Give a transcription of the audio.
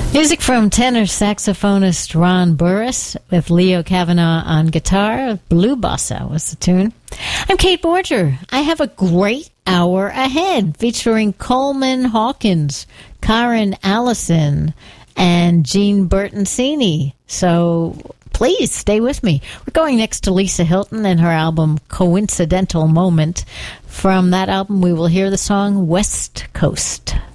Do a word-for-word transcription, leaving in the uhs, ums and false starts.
Music from tenor saxophonist Ron Burris with Leo Kavanaugh on guitar. Blue Bossa was the tune. I'm Kate Borger. I have a great hour ahead featuring Coleman Hawkins, Karen Allison, and Jean Bertoncini. So please stay with me. We're going next to Lisa Hilton and her album Coincidental Moment. From that album, we will hear the song West Coast.